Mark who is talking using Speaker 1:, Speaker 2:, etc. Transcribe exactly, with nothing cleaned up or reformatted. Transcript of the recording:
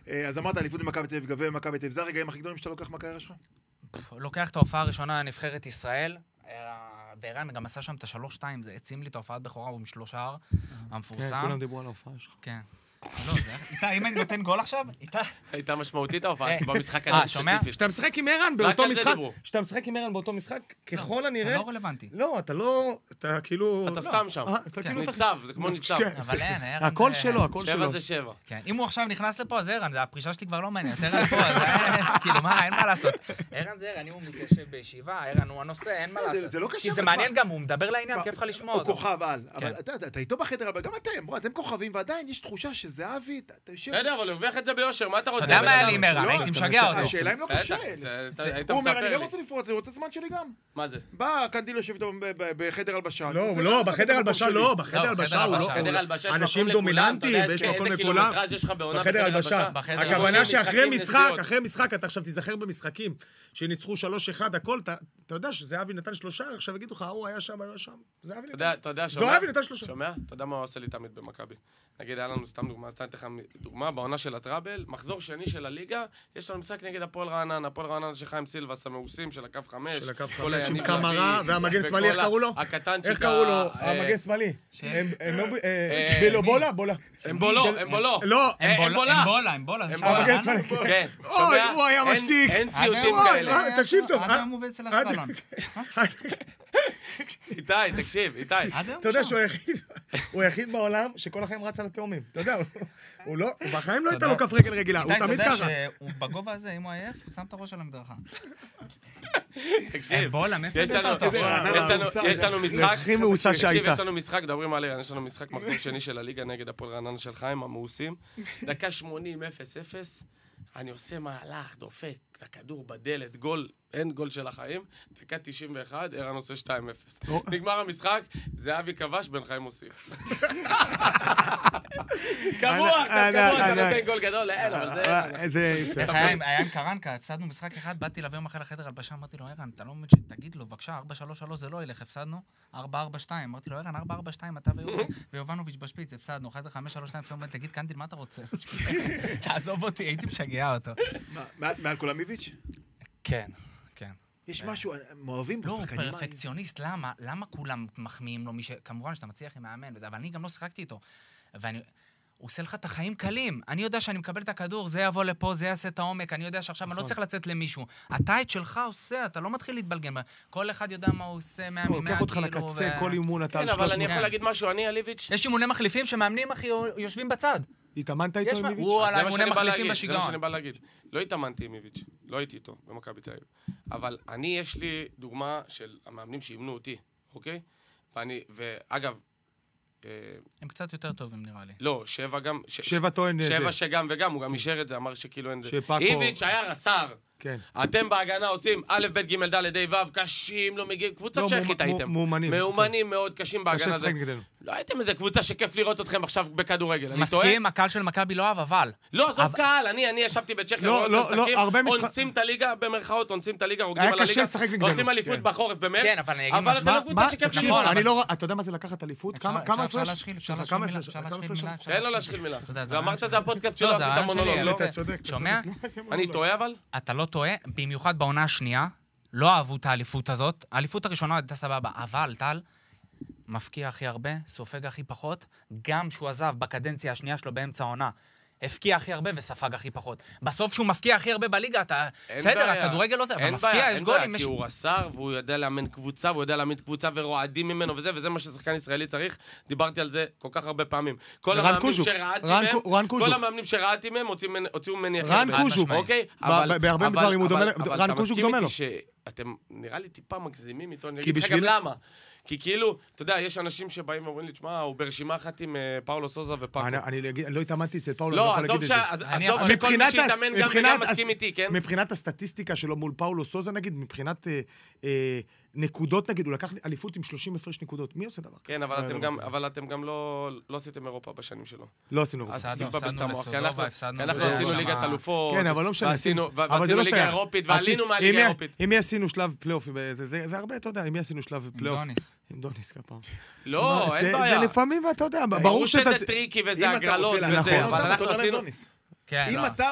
Speaker 1: אז אמרת, אליפות במכבי תל אביב, גביע במכבי תל אביב, זה הרגעים הכי גדולים שאתה לוקח מהקריירה שלך?
Speaker 2: לוקח את ההופעה הראשונה, נבחרת ישראל, וערן גם עשה שם את השלוש שתיים, זה עצים לי את ההופעת בכורה, הוא משלוש שער, המפורסם.
Speaker 3: כן, כולם דיברו על ההופעה שלך.
Speaker 2: כן. לא, איתה, אם אני נותן גול עכשיו, איתה...
Speaker 4: הייתה משמעותית ההופעה שלך במשחק הזה ספציפית.
Speaker 3: שאתה משחק עם ערן באותו משחק, שאתה משחק עם ערן באותו משחק, ככל הנראה...
Speaker 2: אתה לא רלוונטי.
Speaker 3: לא, אתה לא... אתה כאילו...
Speaker 4: אתה סתם שם. ניצב, זה כמו ניצב.
Speaker 2: אבל אין, ערן...
Speaker 3: הכל שלו, הכל שלו.
Speaker 4: שבע זה שבע.
Speaker 2: כן, אם הוא עכשיו נכנס לפה, אז ערן, הפרישה שלי כבר לא מעניינת. ערן פה, אז כאילו, מה, אין מה לעשות. ערן זה ערן, אם הוא מתיישב בישיבה, ערן הוא הנושא, אין מה לעשות.
Speaker 1: זה לא קשה.
Speaker 2: כי זה מעניין גם, הוא מדבר לעניין, כיף לך לשמוע אותו.
Speaker 1: הוא כוכב על. אבל אתה איתו בחדר, אבל גם אתם, בוא, אתם כוכבים, ועדיין יש תחושה שזהבי, אתה יושב...
Speaker 4: בסדר, אבל הוא הרוויח את זה ביושר, מה אתה רוצה?
Speaker 2: אתה יודע מה היה לי עם ערן, הייתי משגע אותו.
Speaker 1: השאלה אם לא קשה. הוא אומר, אני גם רוצה לפרוט, אני רוצה זמן שלי גם.
Speaker 4: מה זה?
Speaker 1: בא, קנדיל יושב איתו בחדר הלבשה.
Speaker 3: לא, לא, בחדר הלבשה לא, בחדר הלבשה הוא לא. אנשים דומיננטיים, ויש מקום לכולם. בחדר הלבשה. הכוונה שאחרי משחק, אחרי משחק, אתה עכשיו תיזכר במשחקים, שניצחו שלוש אחד, הכל, אתה יודע שזהבי נתן שלושה, עכשיו יגידו לך, הוא היה שם, היה שם. זהבי נתן שלושה.
Speaker 4: שומע? אתה יודע מה הוא עושה לי תמיד במכבי? נגיד, היה לנו סתם דוגמה, סתם תכף דוגמה, בעונה של הטראבל, מחזור שני של הליגה, יש לנו משחק נגד הפועל רעננה, הפועל רעננה של חיים סילבס, המאוסים של הקו חמש,
Speaker 3: של הקו חמש, עם קמרה, והמגן שמאלי, איך קראו לו? איך קראו לו? המגן שמאלי. בילו בולה? בולה.
Speaker 4: הם בולו, הם בולו.
Speaker 3: לא,
Speaker 2: הם בולה, הם בולה.
Speaker 3: המגן שמאלי.
Speaker 4: כן.
Speaker 3: אוי, הוא היה מציק.
Speaker 4: אין סיוטים כאלה.
Speaker 3: תקשיב טוב.
Speaker 2: עד היום הוא עובד אצל אשקלון.
Speaker 4: איתי, תקשיב, איתי.
Speaker 3: אתה יודע שהוא היחיד, הוא היחיד בעולם שכל החיים רץ על התאומים. אתה יודע, הוא לא, בחיים לא הייתה לו כף רגל רגילה, הוא תמיד ככה.
Speaker 2: אתה יודע שהוא בגובה הזה, אם הוא עייף, הוא שם את הראש על המדרכה.
Speaker 4: תקשיב, יש לנו משחק,
Speaker 3: הכי מאוסה שהייתה.
Speaker 4: יש לנו משחק, דברים עליה, יש לנו משחק מחזור שני של הליגה נגד הפועל רעננה של חיים, המאוסים. דקה שמונים, אפס אפס. אני עושה מהלך, דופק, את הכדור בדלת, גול, אין גול של החיים, דקה תשעים ואחת, ערן עושה שתיים אפס. נגמר המשחק, זהבי כבש, בן חיים מוסיף. קבוע, קבוע, אתה נותן גול גדול, אין, אבל זה...
Speaker 2: איך היה עם קרנקה, הפסדנו משחק אחד, באתי להביא יום אחרי לחדר הלבשה, אמרתי לו, ערן, אתה לא מבין שתגיד לו, בבקשה, ארבע שלוש שלוש זה לא ילך, הפסדנו, ארבע ארבע שתיים, אמרתי לו, ערן, ארבע ארבע שתיים, אתה ויובנוביץ' בשפיץ, הפסדנו, אחרי זה חמש שלוש שתיים, פתאום תגיד, קנדיל, מה אתה רוצה? תעזוב אותי, הייתי משגע אותו.
Speaker 1: מעל קולמיביץ'?
Speaker 2: כן, כן.
Speaker 1: יש משהו, הם אוהבים בו שחקנים.
Speaker 2: לא, הוא פרפקציוניסט, למה? למה כולם מחמיאים לו? כמובן שאתה מצליח עם מאמן, אבל אני גם לא שיחקתי איתו. ואני... הוא עושה לך את החיים קלים. אני יודע שאני מקבל את הכדור, זה יבוא לפה, זה יעשה את העומק, אני יודע שעכשיו אני לא צריך לצאת למישהו. אתה את שלך עושה, אתה לא מתחיל להתבלגן. כל אחד יודע מה הוא עושה, מה
Speaker 3: הוא לוקח אותך לקצה, כל אימון אתה על
Speaker 4: שלוש מאות. כן, אבל אני יכול להגיד משהו, אני, אליביץ'.
Speaker 2: יש אימוני מחליפים שמאמנים, אחי, יושבים בצד.
Speaker 3: התאמנת איתו עם איביץ'?
Speaker 2: הוא על האימוני מחליפים בשיגעון.
Speaker 4: זה מה שאני בא להגיד. לא התאמנתי עם איביץ', לא הייתי איתו במכבי תל אביב. אבל אני, יש לי דוגמה של המאמנים שאימנו אותי, אוקיי? ואני, ואגב,
Speaker 2: הם קצת יותר טובים נראה לי.
Speaker 4: לא, שבע גם...
Speaker 3: שבע טוען...
Speaker 4: שבע שגם וגם, הוא גם אישר את זה, אמר שכאילו אין זה. איביץ' היה רס"ר.
Speaker 3: כן.
Speaker 4: אתם בהגנה עושים א', ב', ג', ד', ה', ו', קשים, לא מגיעים, קבוצת שהכית הייתם.
Speaker 3: מאומנים.
Speaker 4: מאומנים מאוד קשים בהגנה.
Speaker 3: קשה שחק נגדנו.
Speaker 4: לא הייתם איזה קבוצה שכיף לראות אתכם עכשיו בכדורגל.
Speaker 2: מסכים, הקהל של מכבי לא אהב, אבל...
Speaker 4: לא, עזוב קהל, אני אני ישבתי בצ'כיה,
Speaker 3: לא, לא, לא, הרבה משחק...
Speaker 4: אונסים את הליגה, במרכאות, אונסים את הליגה, רוקדים על הליגה, עושים אליפות בחורף במרץ,
Speaker 2: כן, אבל אני אגיד
Speaker 4: אבל אתם לא קבוצה שכיף לראות.
Speaker 3: אני לא... אתה יודע מה זה לקחת אליפות? כמה הפרש?
Speaker 4: אין לו להשחיל מילה. ואמרת זה הפודקאסט שלו, עשית מונולוג, לא?
Speaker 2: שומע?
Speaker 4: אני טועה אבל?
Speaker 2: אתה לא טועה, במיוחד בעונה השנייה, לא אהבו את האליפות הזאת. האליפות הראשונה הייתה סבבה, אבל טל מפקיע הכי הרבה, סופג הכי פחות, גם שהוא עזב בקדנציה השנייה שלו באמצע העונה, הפקיע הכי הרבה וספג הכי פחות. בסוף שהוא מפקיע הכי הרבה בליגה, אתה... בסדר, הכדורגל לא זה, אבל מפקיע, יש גולים.
Speaker 4: אין בעיה, כי הוא רס"ר, והוא יודע לאמן קבוצה, והוא יודע לאמן קבוצה ורועדים ממנו וזה, וזה מה ששחקן ישראלי צריך. דיברתי על זה כל כך הרבה פעמים. כל המאמנים שראיתי מהם, כל המאמנים שראיתי מהם, הוציאו ממני הכי
Speaker 3: רן קוז'וק, בהרבה דברים הוא דומה, רן קוז'וק דומה לו.
Speaker 4: אתם נראה לי טיפה מגזימים איתו, אני אגיד לך גם למה. כי כאילו, אתה יודע, יש אנשים שבאים ואומרים לי, תשמע, הוא ברשימה אחת עם פאולו סוזה ופאקו.
Speaker 3: אני לא התאמנתי אצל פאולו,
Speaker 4: לא, עזוב שכל מי שיתאמן גם מסכים איתי, כן?
Speaker 3: מבחינת הסטטיסטיקה שלו מול פאולו סוזה, נגיד, מבחינת נקודות, נגיד, הוא לקח אליפות עם שלושים הפרש נקודות. מי עושה דבר כזה?
Speaker 4: כן, אבל אתם גם לא עשיתם אירופה בשנים שלו.
Speaker 3: לא עשינו אירופה.
Speaker 2: הפסדנו לסודובה, הפסדנו
Speaker 4: אנחנו עשינו ליגת אלופות.
Speaker 3: כן, אבל לא משנה.
Speaker 4: ועשינו ליגה אירופית, ועלינו מהליגה אירופית.
Speaker 3: אם מי עשינו שלב פלייאוף, זה הרבה, אתה יודע, אם מי עשינו שלב פלייאוף. עם דוניס כפעם.
Speaker 4: לא, אין בעיה.
Speaker 3: זה לפעמים, אתה יודע,
Speaker 4: ברור שזה טריקי וזה הגרלות וזה, אבל אנחנו עשינו...
Speaker 1: אם אתה